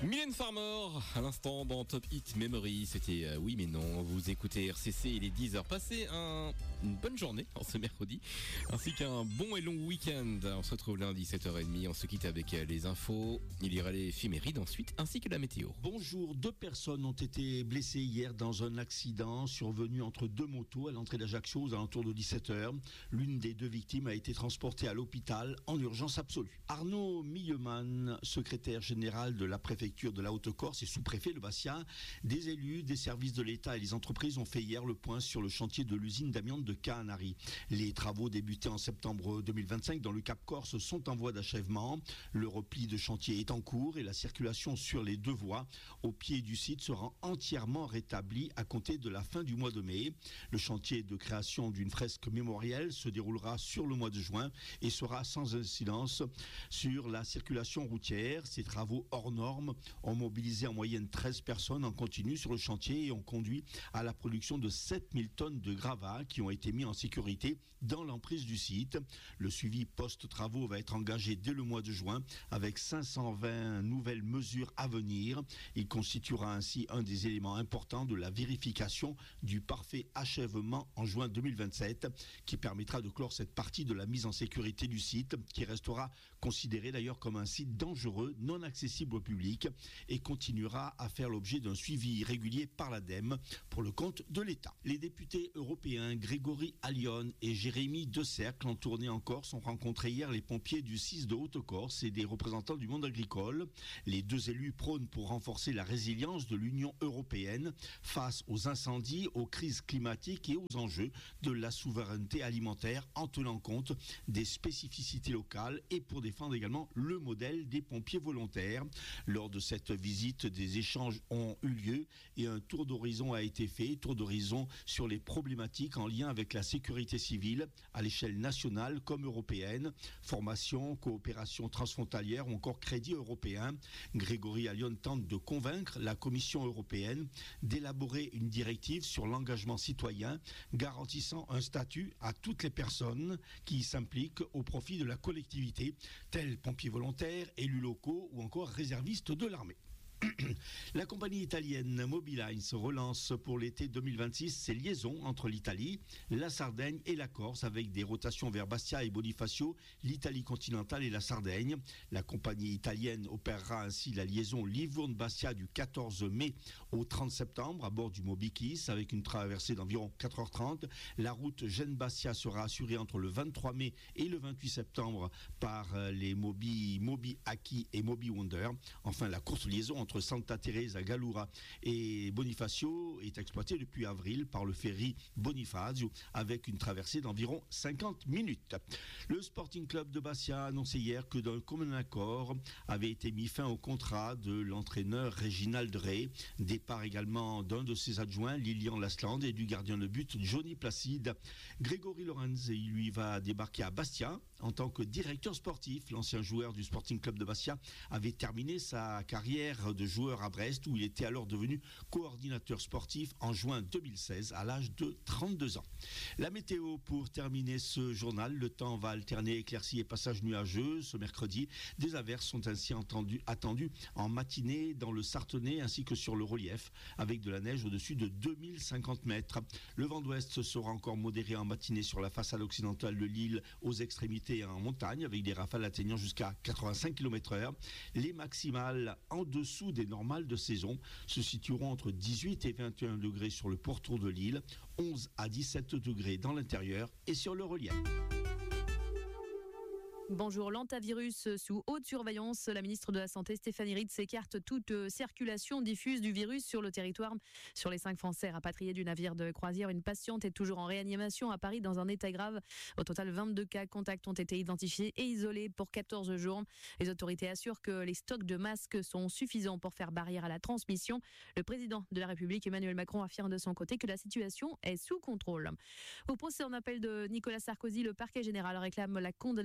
Mylène Farmer, à l'instant dans Top Hit Memory, c'était oui mais non, vous écoutez RCC, il est 10h, passez une bonne journée en ce mercredi, ainsi qu'un bon et long week-end. On se retrouve lundi 7h30, on se quitte avec les infos, il y aura les éphémérides ensuite, ainsi que la météo. Bonjour, 2 personnes ont été blessées hier dans un accident survenu entre 2 motos à l'entrée d'Ajaccio aux alentours de 17h. L'une des 2 victimes a été transportée à l'hôpital en urgence absolue. Arnaud Milleman, secrétaire général de la préfecture de la Haute-Corse et sous-préfet de Bastia, des élus, des services de l'État et les entreprises ont fait hier le point sur le chantier de l'usine d'amiante de Caanari. Les travaux débutés en septembre 2025 dans le Cap Corse sont en voie d'achèvement. Le repli de chantier est en cours et la circulation sur les 2 voies au pied du site sera entièrement rétablie à compter de la fin du mois de mai. Le chantier de création d'une fresque mémorielle se déroulera sur le mois de juin et sera sans incidence sur la circulation routière. Ces travaux hors normes ont mobilisé en moyenne 13 personnes en continu sur le chantier et ont conduit à la production de 7000 tonnes de gravats qui ont été mis en sécurité dans l'emprise du site. Le suivi post-travaux va être engagé dès le mois de juin avec 520 nouvelles mesures à venir. Il constituera ainsi un des éléments importants de la vérification du parfait achèvement en juin 2027 qui permettra de clore cette partie de la mise en sécurité du site qui restera considéré d'ailleurs comme un site dangereux, non accessible au public et continuera à faire l'objet d'un suivi régulier par l'ADEME pour le compte de l'État. Les députés européens Grégory Allione et Jérémy Decercle en tournée en Corse ont rencontré hier les pompiers du 6 de Haute-Corse et des représentants du monde agricole. Les 2 élus prônent pour renforcer la résilience de l'Union européenne face aux incendies, aux crises climatiques et aux enjeux de la souveraineté alimentaire en tenant compte des spécificités locales et pour défendre également le modèle des pompiers volontaires. Lors de cette visite, des échanges ont eu lieu et un tour d'horizon a été fait, tour d'horizon sur les problématiques en lien avec la sécurité civile à l'échelle nationale comme européenne, formation, coopération transfrontalière ou encore crédit européen. Grégory Allione tente de convaincre la Commission européenne d'élaborer une directive sur l'engagement citoyen garantissant un statut à toutes les personnes qui s'impliquent au profit de la collectivité, tels pompiers volontaires, élus locaux ou encore réservistes de l'armée. La compagnie italienne Mobilines relance pour l'été 2026 ses liaisons entre l'Italie, la Sardaigne et la Corse avec des rotations vers Bastia et Bonifacio, l'Italie continentale et la Sardaigne. La compagnie italienne opérera ainsi la liaison Livourne-Bastia du 14 mai au 30 septembre à bord du Moby Kiss avec une traversée d'environ 4h30. La route Gênes-Bastia sera assurée entre le 23 mai et le 28 septembre par les Moby Aki et Moby Wonder. Enfin, la courte liaison entre Santa Teresa, Gallura et Bonifacio est exploité depuis avril par le ferry Bonifacio avec une traversée d'environ 50 minutes. Le Sporting Club de Bastia a annoncé hier que d'un commun accord avait été mis fin au contrat de l'entraîneur Réginald Rey. Départ également d'un de ses adjoints, Lilian Lasland, et du gardien de but, Johnny Placide. Grégory Lorenz, lui, va débarquer à Bastia en tant que directeur sportif. L'ancien joueur du Sporting Club de Bastia avait terminé sa carrière de joueur à Brest où il était alors devenu coordinateur sportif en juin 2016 à l'âge de 32 ans. La météo pour terminer ce journal, le temps va alterner éclaircies et passages nuageux ce mercredi. Des averses sont ainsi attendues en matinée dans le Sarthenay ainsi que sur le relief avec de la neige au-dessus de 2050 mètres. Le vent d'ouest sera encore modéré en matinée sur la façade occidentale de l'île aux extrémités et en montagne avec des rafales atteignant jusqu'à 85 km/h. Les maximales en dessous des normales de saison se situeront entre 18 et 21 degrés sur le pourtour de l'île, 11 à 17 degrés dans l'intérieur et sur le relief. Bonjour, l'hantavirus sous haute surveillance. La ministre de la Santé, Stéphanie Ritz, écarte toute circulation diffuse du virus sur le territoire. Sur les 5 Français rapatriés du navire de croisière, une patiente est toujours en réanimation à Paris dans un état grave. Au total, 22 cas contacts ont été identifiés et isolés pour 14 jours. Les autorités assurent que les stocks de masques sont suffisants pour faire barrière à la transmission. Le président de la République, Emmanuel Macron, affirme de son côté que la situation est sous contrôle. Au procès en appel de Nicolas Sarkozy, le parquet général réclame la condamnation de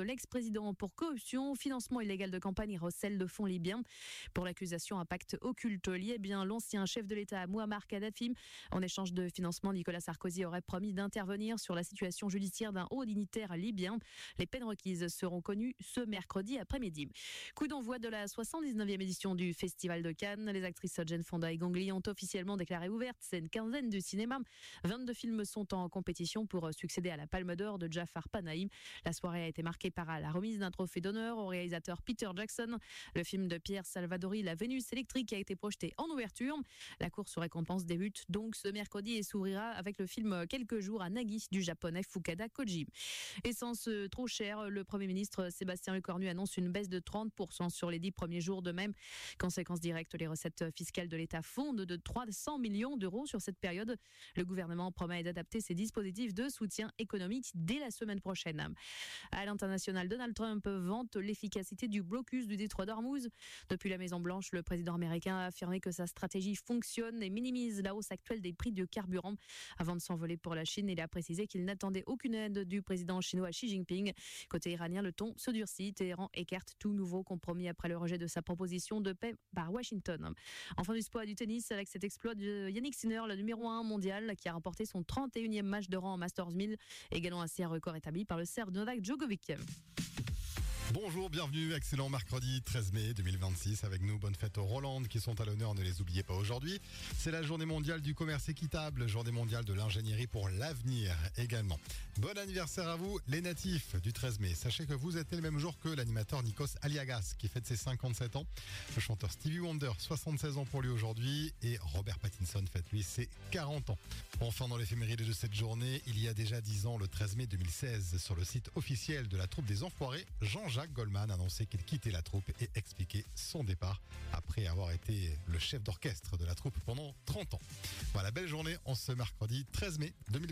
de l'ex-président pour corruption, financement illégal de campagne et recel de fonds libyens. Pour l'accusation un pacte occulte lié, l'ancien chef de l'État Mouammar Kadhafi, en échange de financement, Nicolas Sarkozy aurait promis d'intervenir sur la situation judiciaire d'un haut dignitaire libyen. Les peines requises seront connues ce mercredi après-midi. Coup d'envoi de la 79e édition du Festival de Cannes. Les actrices Jane Fonda et Gong Li ont officiellement déclaré ouverte cette quinzaine du cinéma. 22 films sont en compétition pour succéder à la Palme d'Or de Jafar Panahi. La soirée a été marquée par la remise d'un trophée d'honneur au réalisateur Peter Jackson. Le film de Pierre Salvadori, La Vénus électrique, a été projeté en ouverture. La course aux récompenses débute donc ce mercredi et s'ouvrira avec le film Quelques jours à Nagui du japonais Fukada Koji. Essence trop chère, le Premier ministre Sébastien Lecornu annonce une baisse de 30% sur les 10 premiers jours de même. Conséquence directe, les recettes fiscales de l'État fondent de 300 millions d'euros sur cette période. Le gouvernement promet d'adapter ses dispositifs de soutien économique dès la semaine prochaine. À l'international, Donald Trump vante l'efficacité du blocus du détroit d'Ormuz. Depuis la Maison-Blanche, le président américain a affirmé que sa stratégie fonctionne et minimise la hausse actuelle des prix du carburant. Avant de s'envoler pour la Chine, il a précisé qu'il n'attendait aucune aide du président chinois Xi Jinping. Côté iranien, le ton se durcit. Téhéran écarte tout nouveau compromis après le rejet de sa proposition de paix par Washington. Enfin du sport et du tennis, avec cet exploit de Yannick Sinner, le numéro 1 mondial, qui a remporté son 31e match de rang en Masters 1000, également ainsi un record établi par le Serbe Novak Djokovic. Bonjour, bienvenue, excellent mercredi 13 mai 2026 avec nous. Bonne fête aux Roland qui sont à l'honneur, ne les oubliez pas aujourd'hui. C'est la journée mondiale du commerce équitable, journée mondiale de l'ingénierie pour l'avenir également. Bon anniversaire à vous les natifs du 13 mai. Sachez que vous êtes le même jour que l'animateur Nikos Aliagas qui fête ses 57 ans. Le chanteur Stevie Wonder, 76 ans pour lui aujourd'hui et Robert Pattinson fête lui ses 40 ans. Enfin dans l'éphéméride de cette journée, il y a déjà 10 ans, le 13 mai 2016, sur le site officiel de la troupe des Enfoirés, Jean-Jacques Goldman annonçait qu'il quittait la troupe et expliquait son départ après avoir été le chef d'orchestre de la troupe pendant 30 ans. Voilà, belle journée en ce mercredi 13 mai 2020.